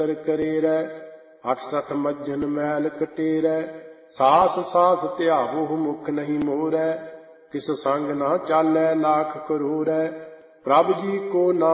करेरै। 68 मज्जन मैल कटेरै। सास सास त्यावो मुख नहीं मोरै। किस संग ना चालै लाख करोड़ै। प्रभु जी को